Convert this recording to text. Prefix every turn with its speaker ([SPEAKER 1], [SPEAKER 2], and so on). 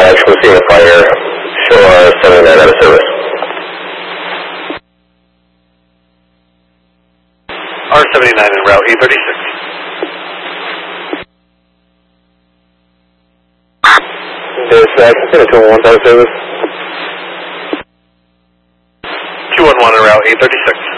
[SPEAKER 1] actually seeing a fire. Show R79 out of service.
[SPEAKER 2] R79 en route E36.
[SPEAKER 1] Dispatch, consider 211 out of service.
[SPEAKER 2] 211 en route E36.